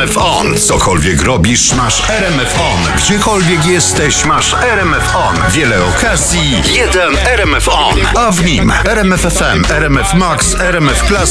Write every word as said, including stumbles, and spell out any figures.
F On. Cokolwiek robisz, masz R M F On. Gdziekolwiek jesteś, masz R M F On. Wiele okazji, jeden R M F On. A w nim R M F F M, R M F Max, R M F Classic,